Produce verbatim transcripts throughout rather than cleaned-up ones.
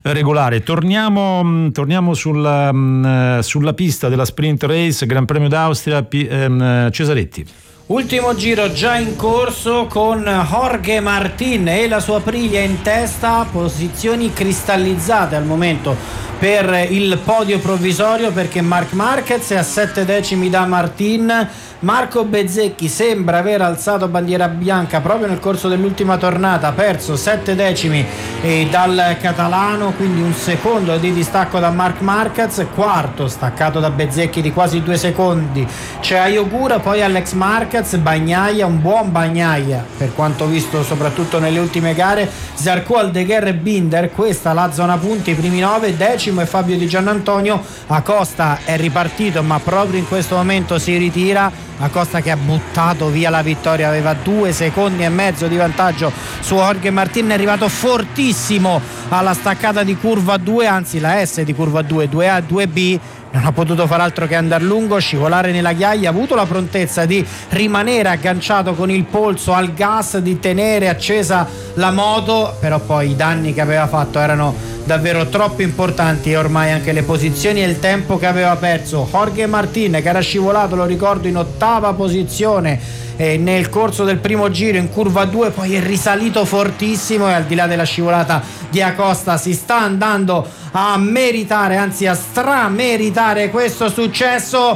regolare. Torniamo, torniamo sulla, sulla pista della Sprint Race Gran Premio d'Austria. Cesaretti. Ultimo giro già in corso con Jorge Martín e la sua Aprilia in testa, posizioni cristallizzate al momento per il podio provvisorio, perché Marc Marquez è a sette decimi da Martín. Marco Bezzecchi sembra aver alzato bandiera bianca proprio nel corso dell'ultima tornata, ha perso sette decimi eh, dal catalano, quindi un secondo di distacco da Marc Marquez. Quarto staccato da Bezzecchi di quasi due secondi c'è Ayogura, poi Alex Marquez, Bagnaia, un buon Bagnaia per quanto visto soprattutto nelle ultime gare, Zarco, Aldeguer e Binder. Questa la zona punti, i primi nove. Decimo è Fabio Di Giannantonio. Acosta è ripartito ma proprio in questo momento si ritira. Acosta che ha buttato via la vittoria, aveva due secondi e mezzo di vantaggio su Jorge Martín, è arrivato fortissimo alla staccata di curva due, anzi la S di curva due, due A e due B. Non ha potuto far altro che andare lungo, scivolare nella ghiaia, ha avuto la prontezza di rimanere agganciato con il polso al gas, di tenere accesa la moto, però poi i danni che aveva fatto erano davvero troppo importanti e ormai anche le posizioni e il tempo che aveva perso. Jorge Martín che era scivolato, lo ricordo, in ottava posizione eh, nel corso del primo giro in curva due, poi è risalito fortissimo e al di là della scivolata di Acosta si sta andando a meritare, anzi a strameritare questo successo.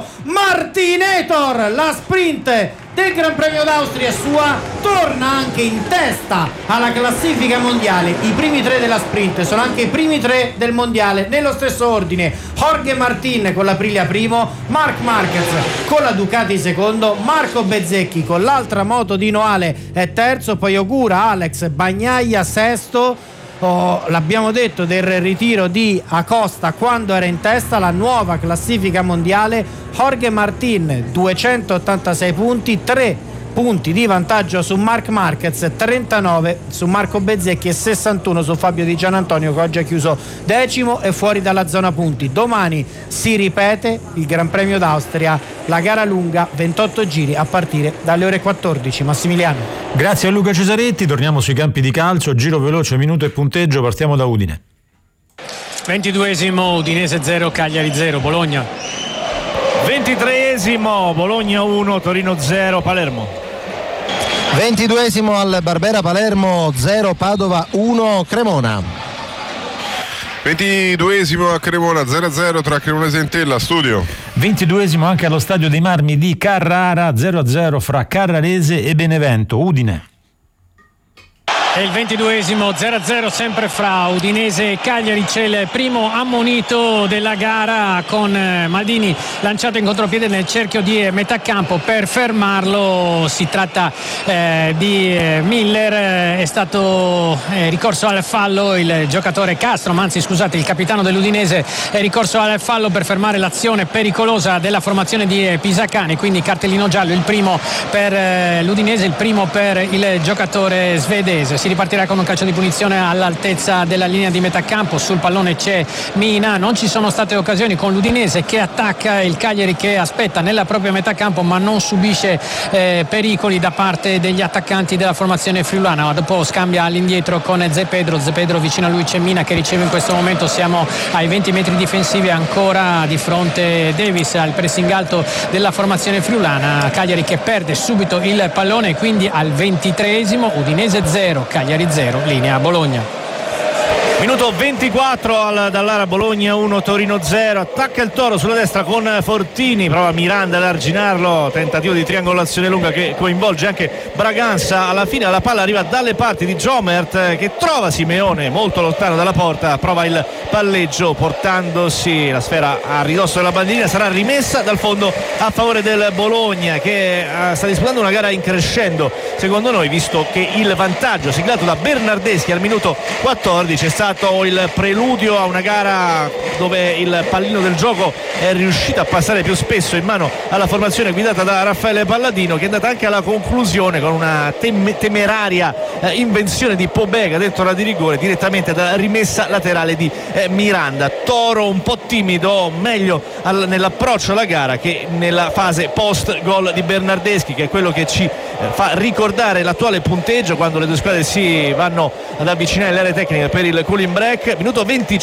Martinator, la sprint del Gran Premio d'Austria è sua, torna anche in testa alla classifica mondiale. I primi tre della sprint sono anche i primi tre del mondiale nello stesso ordine: Jorge Martín con l'Aprilia primo, Marc Marquez con la Ducati secondo, Marco Bezzecchi con l'altra moto di Noale è terzo, poi Ogura, Alex, Bagnaia sesto. Oh, l'abbiamo detto del ritiro di Acosta quando era in testa. La nuova classifica mondiale: Jorge Martín duecentottantasei punti, tre punti di vantaggio su Marc Marquez, trentanove su Marco Bezzecchi e sessantuno su Fabio Di Giannantonio, che oggi ha chiuso decimo e fuori dalla zona punti. Domani si ripete il Gran Premio d'Austria, la gara lunga, ventotto giri a partire dalle ore quattordici. Massimiliano. Grazie a Luca Cesaretti. Torniamo sui campi di calcio, giro veloce, minuto e punteggio. Partiamo da Udine. ventiduesimo Udinese zero, Cagliari zero, Bologna. ventitreesimo Bologna uno, Torino zero, Palermo. ventiduesimo al Barbera Palermo zero, Padova uno, Cremona. ventiduesimo a Cremona zero a zero tra Cremonese e Entella, studio. ventiduesimo anche allo Stadio dei Marmi di Carrara, zero a zero fra Carrarese e Benevento, Udine. E il ventiduesimo zero a zero sempre fra Udinese e Cagliari. C'è il primo ammonito della gara con Maldini lanciato in contropiede nel cerchio di metà campo per fermarlo. Si tratta eh, di Miller, è stato eh, ricorso al fallo il giocatore Castro, ma anzi scusate il capitano dell'Udinese è ricorso al fallo per fermare l'azione pericolosa della formazione di Pisacane, quindi cartellino giallo, il primo per eh, l'Udinese, il primo per il giocatore svedese. Si ripartirà con un calcio di punizione all'altezza della linea di metà campo. Sul pallone c'è Mina, non ci sono state occasioni con l'Udinese che attacca, il Cagliari che aspetta nella propria metà campo ma non subisce eh, pericoli da parte degli attaccanti della formazione friulana. Ma dopo scambia all'indietro con Zepedro, Zepedro vicino a lui c'è Mina che riceve in questo momento. Siamo ai venti metri difensivi, ancora di fronte Davis al pressing alto della formazione friulana. Cagliari che perde subito il pallone, quindi al ventitreesimo Udinese zero, Cagliari zero, linea Bologna. Minuto ventiquattro al, dall'area Bologna uno, Torino zero. Attacca il Toro sulla destra con Fortini, prova Miranda ad arginarlo, tentativo di triangolazione lunga che coinvolge anche Braganza. Alla fine la palla arriva dalle parti di Jomert che trova Simeone molto lontano dalla porta, prova il palleggio portandosi la sfera a ridosso della bandierina. Sarà rimessa dal fondo a favore del Bologna che uh, sta disputando una gara in crescendo secondo noi, visto che il vantaggio siglato da Bernardeschi al minuto quattordici è stato il preludio a una gara dove il pallino del gioco è riuscito a passare più spesso in mano alla formazione guidata da Raffaele Palladino, che è andata anche alla conclusione con una tem- temeraria eh, invenzione di Pobega dentro la di rigore direttamente dalla rimessa laterale di eh, Miranda. Toro un po' timido, meglio al- nell'approccio alla gara che nella fase post gol di Bernardeschi, che è quello che ci eh, fa ricordare l'attuale punteggio quando le due squadre si vanno ad avvicinare l'area tecnica per il cooling break. Minuto venticinque